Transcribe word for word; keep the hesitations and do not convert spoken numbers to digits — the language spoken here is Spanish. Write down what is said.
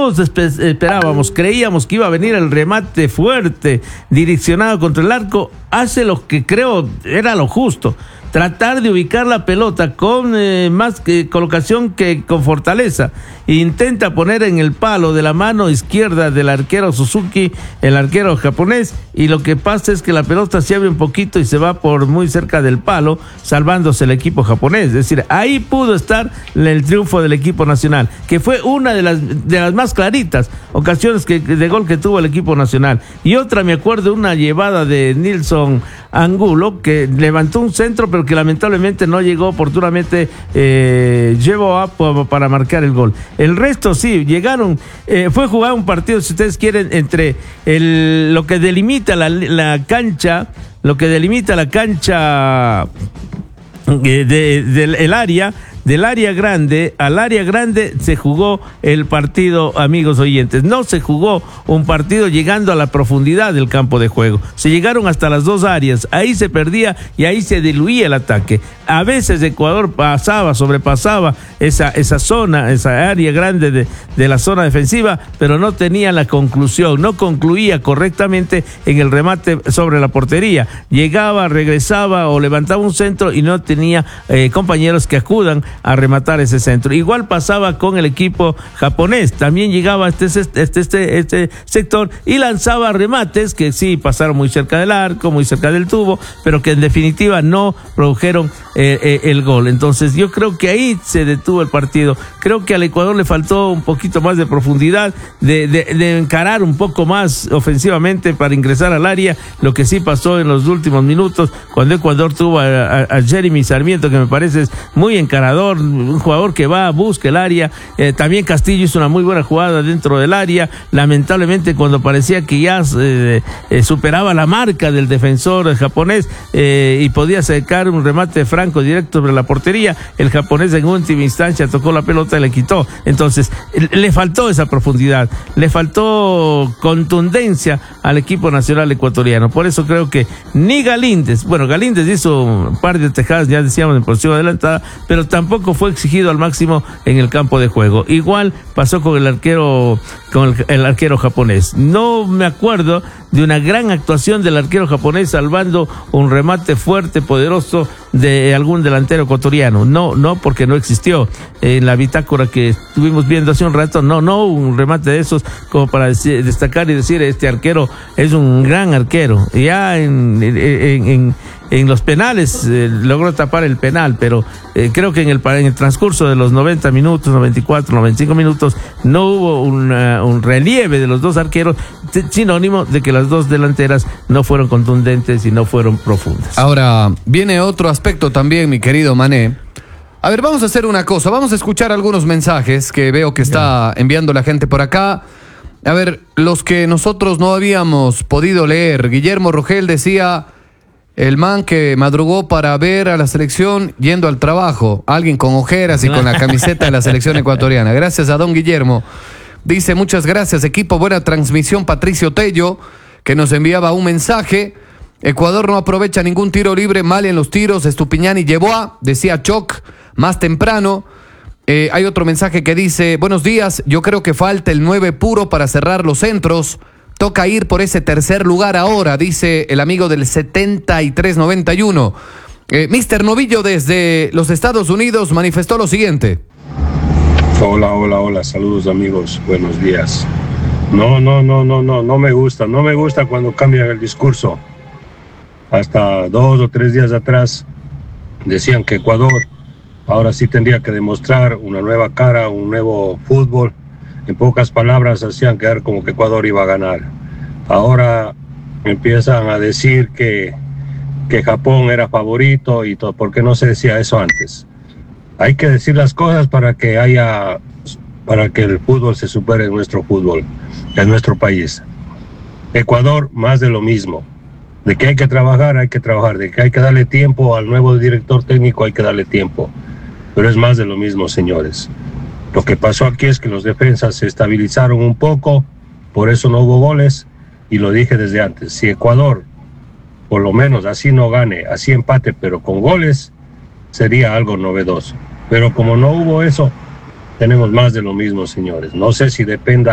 todos esperábamos, creíamos que iba a venir el remate fuerte, direccionado contra el arco, hace lo que creo era lo justo. Tratar de ubicar la pelota con eh, más que colocación que con fortaleza. Intenta poner en el palo de la mano izquierda del arquero Suzuki, el arquero japonés, y lo que pasa es que la pelota se abre un poquito y se va por muy cerca del palo, salvándose el equipo japonés. Es decir, ahí pudo estar el triunfo del equipo nacional, que fue una de las, de las más claritas ocasiones que, de gol que tuvo el equipo nacional. Y otra, me acuerdo, una llevada de Nilson Angulo, que levantó un centro, pero que lamentablemente no llegó oportunamente, eh, llevó a para marcar el gol. El resto sí, llegaron, eh, fue jugar un partido, si ustedes quieren, entre el, lo que delimita la, la cancha, lo que delimita la cancha eh, de, del el área, del área grande al área grande se jugó el partido, amigos oyentes. No se jugó un partido llegando a la profundidad del campo de juego. Se llegaron hasta las dos áreas. Ahí se perdía y ahí se diluía el ataque. A veces Ecuador pasaba, sobrepasaba esa, esa zona, esa área grande de, de la zona defensiva, pero no tenía la conclusión, no concluía correctamente en el remate sobre la portería. Llegaba, regresaba o levantaba un centro y no tenía eh, compañeros que acudan a rematar ese centro. Igual pasaba con el equipo japonés, también llegaba a este, este, este, este sector y lanzaba remates que sí pasaron muy cerca del arco, muy cerca del tubo, pero que en definitiva no produjeron eh, eh, el gol. Entonces yo creo que ahí se detuvo el partido. Creo que al Ecuador le faltó un poquito más de profundidad, de, de, de encarar un poco más ofensivamente para ingresar al área, lo que sí pasó en los últimos minutos, cuando Ecuador tuvo a, a, a Jeremy Sarmiento, que me parece es muy encarador, un jugador que va, busca el área. Eh, también Castillo hizo una muy buena jugada dentro del área. Lamentablemente, cuando parecía que ya eh, eh, superaba la marca del defensor japonés eh, y podía sacar un remate franco directo sobre la portería, el japonés en última instancia tocó la pelota y le quitó. Entonces, le faltó esa profundidad, le faltó contundencia al equipo nacional ecuatoriano. Por eso creo que ni Galíndez, bueno, Galíndez hizo un par de tejadas, ya decíamos, en posición adelantada, pero tampoco fue exigido al máximo en el campo de juego. Igual pasó con el arquero, con el, el arquero japonés. No me acuerdo de una gran actuación del arquero japonés salvando un remate fuerte, poderoso de algún delantero ecuatoriano. No, no, porque no existió. En la bitácora que estuvimos viendo hace un rato, no, no un remate de esos como para decir, destacar y decir, este arquero es un gran arquero. Ya en, en, en, en los penales eh, logró tapar el penal, pero eh, creo que en el, en el transcurso de los noventa minutos, noventa y cuatro, noventa y cinco minutos, no hubo una, un relieve de los dos arqueros, sinónimo de que las dos delanteras no fueron contundentes y no fueron profundas. Ahora, viene otro aspecto también, mi querido Mané. A ver, vamos a hacer una cosa, vamos a escuchar algunos mensajes que veo que está enviando la gente por acá. A ver, los que nosotros no habíamos podido leer. Guillermo Rogel decía: el man que madrugó para ver a la selección yendo al trabajo. Alguien con ojeras y con la camiseta de la selección ecuatoriana. Gracias a don Guillermo. Dice: muchas gracias, equipo, buena transmisión. Patricio Tello, que nos enviaba un mensaje. Ecuador no aprovecha ningún tiro libre, mal en los tiros. Estupiñán y Yeboah, decía Choc, más temprano. Eh, hay otro mensaje que dice: buenos días, yo creo que falta el nueve puro para cerrar los centros. Toca ir por ese tercer lugar ahora, dice el amigo del setenta y tres noventa y uno. Eh, mister Novillo desde los Estados Unidos manifestó lo siguiente. Hola, hola, hola, saludos amigos, buenos días. No, no, no, no, no, no me gusta, no me gusta cuando cambian el discurso. Hasta dos o tres días atrás decían que Ecuador ahora sí tendría que demostrar una nueva cara, un nuevo fútbol. En pocas palabras hacían quedar como que Ecuador iba a ganar. Ahora empiezan a decir que, que Japón era favorito y todo. ¿Por qué no se decía eso antes? Hay que decir las cosas para que haya, para que el fútbol se supere en nuestro fútbol, en nuestro país. Ecuador, más de lo mismo. De que hay que trabajar, hay que trabajar. De que hay que darle tiempo al nuevo director técnico, hay que darle tiempo. Pero es más de lo mismo, señores. Lo que pasó aquí es que los defensas se estabilizaron un poco, por eso no hubo goles, y lo dije desde antes. Si Ecuador, por lo menos así no gane, así empate, pero con goles, sería algo novedoso. Pero como no hubo eso, tenemos más de lo mismo, señores. No sé si dependa